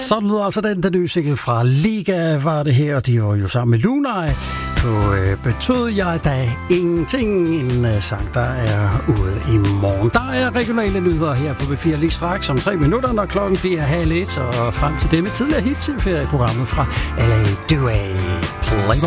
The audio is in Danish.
Sådan lyder altså den nye single fra Liga, var det her, og de var jo sammen med Lunaj. Så betød jeg da ingenting, en sang, der er ude i morgen. Der er regionale nyheder her på B4 lige straks om 3 minutter, når klokken bliver 12:30, og frem til det med tidligere hit til ferieprogrammet fra LA Duay.